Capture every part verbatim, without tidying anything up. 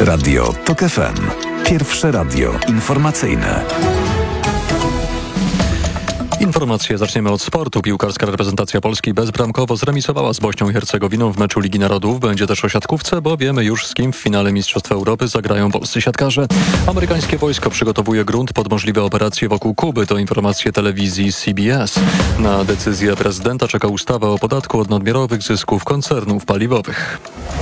Radio TOK F M. Pierwsze radio informacyjne. Informacje zaczniemy od sportu. Piłkarska reprezentacja Polski bezbramkowo zremisowała z Bośnią i Hercegowiną w meczu Ligi Narodów. Będzie też o siatkówce, bo wiemy już, z kim w finale Mistrzostw Europy zagrają polscy siatkarze. Amerykańskie wojsko przygotowuje grunt pod możliwe operacje wokół Kuby. To informacje telewizji C B S. Na decyzję prezydenta czeka ustawa o podatku od nadmiarowych zysków koncernów paliwowych.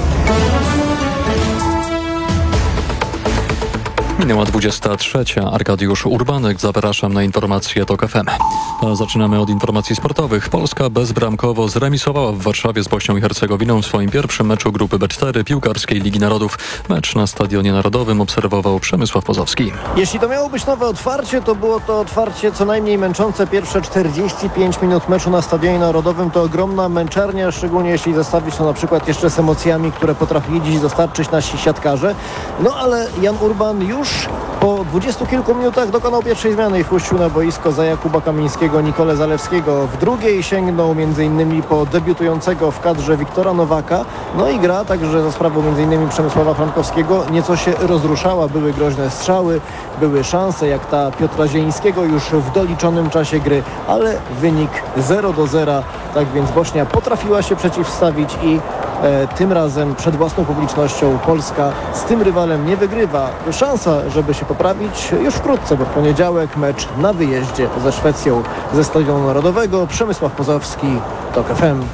Minęła dwudziesta trzecia. Arkadiusz Urbanek, zapraszam na informacje TOK F M. A zaczynamy od informacji sportowych. Polska bezbramkowo zremisowała w Warszawie z Bośnią i Hercegowiną w swoim pierwszym meczu grupy B cztery piłkarskiej Ligi Narodów. Mecz na Stadionie Narodowym obserwował Przemysław Pozowski. Jeśli to miało być nowe otwarcie, to było to otwarcie co najmniej męczące. Pierwsze czterdzieści pięć minut meczu na Stadionie Narodowym to ogromna męczarnia, szczególnie jeśli zestawić to na przykład jeszcze z emocjami, które potrafili dziś dostarczyć nasi siatkarze. No ale Jan Urban już po dwudziestu kilku minutach dokonał pierwszej zmiany i wpuścił na boisko za Jakuba Kamińskiego Nikolę Zalewskiego. W drugiej sięgnął m.in. po debiutującego w kadrze Wiktora Nowaka. No i gra także za sprawą m.in. Przemysława Frankowskiego nieco się rozruszała. Były groźne strzały, były szanse jak ta Piotra Zielińskiego już w doliczonym czasie gry, ale wynik zero do zera. Tak więc Bośnia potrafiła się przeciwstawić i e, tym razem przed własną publicznością Polska z tym rywalem nie wygrywa. Szansa, żeby się poprawić już wkrótce, bo w poniedziałek mecz na wyjeździe ze Szwecją ze Stadionu Narodowego. Przemysław Pozowski, TOK F M.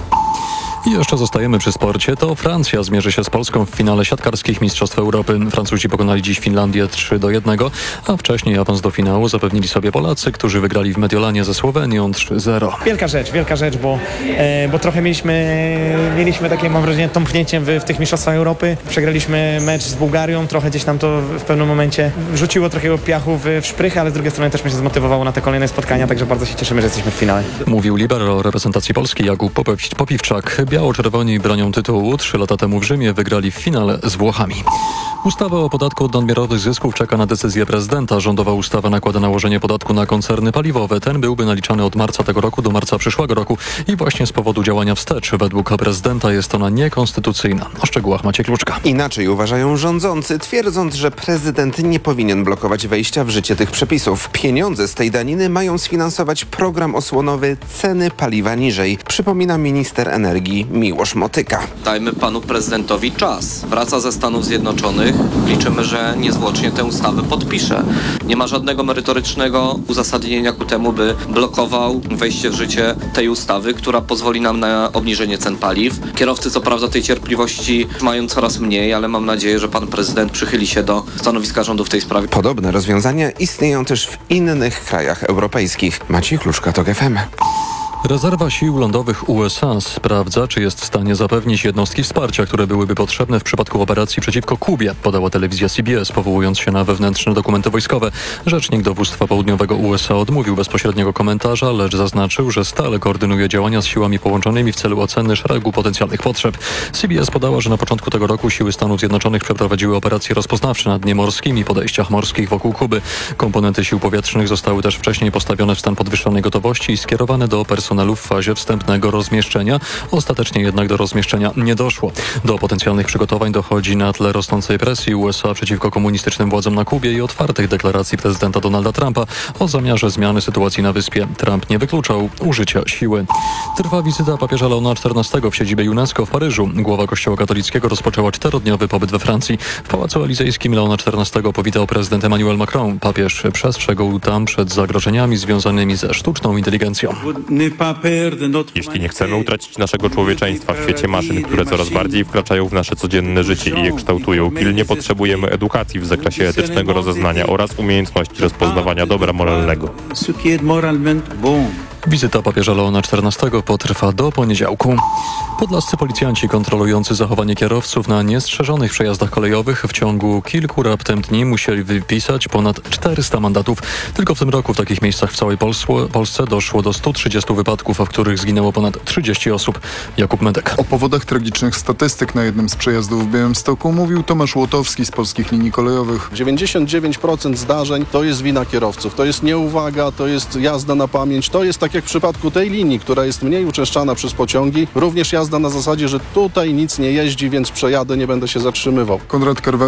I jeszcze zostajemy przy sporcie. To Francja zmierzy się z Polską w finale siatkarskich Mistrzostw Europy. Francuzi pokonali dziś Finlandię trzy do jednego, a wcześniej awans do finału zapewnili sobie Polacy, którzy wygrali w Mediolanie ze Słowenią trzy zero. Wielka rzecz, wielka rzecz, bo, e, bo trochę mieliśmy, mieliśmy takie, mam wrażenie, tąpnięcie w, w tych Mistrzostwach Europy. Przegraliśmy mecz z Bułgarią, trochę gdzieś nam to w pewnym momencie rzuciło trochę piachu w, w szprych, ale z drugiej strony też mnie się zmotywowało na te kolejne spotkania, także bardzo się cieszymy, że jesteśmy w finale. Mówił libero reprezentacji Polski Jakub Popiwczak. Biało-czerwoni bronią tytułu. Trzy lata temu w Rzymie wygrali w finale z Włochami. Ustawa o podatku od nadmiarowych zysków czeka na decyzję prezydenta. Rządowa ustawa nakłada nałożenie podatku na koncerny paliwowe. Ten byłby naliczany od marca tego roku do marca przyszłego roku i właśnie z powodu działania wstecz według prezydenta jest ona niekonstytucyjna. O szczegółach Maciej Kluczka. Inaczej uważają rządzący, twierdząc, że prezydent nie powinien blokować wejścia w życie tych przepisów. Pieniądze z tej daniny mają sfinansować program osłonowy Ceny paliwa niżej, przypomina minister energii Miłosz Motyka. Dajmy panu prezydentowi czas. Wraca ze Stanów Zjednoczonych. Liczymy, że niezwłocznie tę ustawę podpisze. Nie ma żadnego merytorycznego uzasadnienia ku temu, by blokował wejście w życie tej ustawy, która pozwoli nam na obniżenie cen paliw. Kierowcy co prawda tej cierpliwości mają coraz mniej, ale mam nadzieję, że pan prezydent przychyli się do stanowiska rządu w tej sprawie. Podobne rozwiązania istnieją też w innych krajach europejskich. Maciej Kluczka, TOK F M. Rezerwa sił lądowych U S A sprawdza, czy jest w stanie zapewnić jednostki wsparcia, które byłyby potrzebne w przypadku operacji przeciwko Kubie, podała telewizja C B S, powołując się na wewnętrzne dokumenty wojskowe. Rzecznik dowództwa południowego U S A odmówił bezpośredniego komentarza, lecz zaznaczył, że stale koordynuje działania z siłami połączonymi w celu oceny szeregu potencjalnych potrzeb. C B S podała, że na początku tego roku siły Stanów Zjednoczonych przeprowadziły operacje rozpoznawcze na dnie morskim i podejściach morskich wokół Kuby. Komponenty sił powietrznych zostały też wcześniej postawione w stan podwyższonej gotowości i skierowane do personelu w fazie wstępnego rozmieszczenia. Ostatecznie jednak do rozmieszczenia nie doszło. Do potencjalnych przygotowań dochodzi na tle rosnącej presji U S A przeciwko komunistycznym władzom na Kubie i otwartych deklaracji prezydenta Donalda Trumpa o zamiarze zmiany sytuacji na wyspie. Trump nie wykluczał użycia siły. Trwa wizyta papieża Leona czternastego w siedzibie UNESCO w Paryżu. Głowa Kościoła katolickiego rozpoczęła czterodniowy pobyt we Francji. W Pałacu Elizejskim Leona czternastego powitał prezydent Emmanuel Macron. Papież przestrzegł tam przed zagrożeniami związanymi ze sztuczną inteligencją. Jeśli nie chcemy utracić naszego człowieczeństwa w świecie maszyn, które coraz bardziej wkraczają w nasze codzienne życie i je kształtują, pilnie potrzebujemy edukacji w zakresie etycznego rozeznania oraz umiejętności rozpoznawania dobra moralnego. Wizyta papieża Leona czternastego potrwa do poniedziałku. Podlascy policjanci kontrolujący zachowanie kierowców na niestrzeżonych przejazdach kolejowych w ciągu kilku raptem dni musieli wypisać ponad czterysta mandatów. Tylko w tym roku w takich miejscach w całej Polsce doszło do stu trzydziestu wypadków, w których zginęło ponad trzydzieści osób. Jakub Medek. O powodach tragicznych statystyk na jednym z przejazdów w Białymstoku mówił Tomasz Łotowski z Polskich Linii Kolejowych. dziewięćdziesiąt dziewięć procent zdarzeń to jest wina kierowców, to jest nieuwaga, to jest jazda na pamięć, to jest tak jak w przypadku tej linii, która jest mniej uczęszczana przez pociągi, również jazda na zasadzie, że tutaj nic nie jeździ, więc przejadę, nie będę się zatrzymywał. Konrad Karwa